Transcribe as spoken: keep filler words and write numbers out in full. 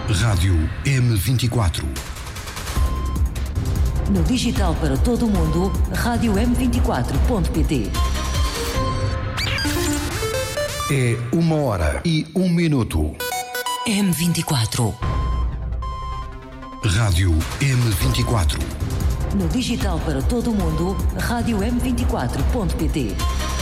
Rádio M vinte e quatro. No digital para todo o mundo, rádio m vinte e quatro ponto pt. É uma hora e um minuto. M vinte e quatro. Rádio M vinte e quatro. No digital para todo o mundo, rádio m vinte e quatro ponto pt.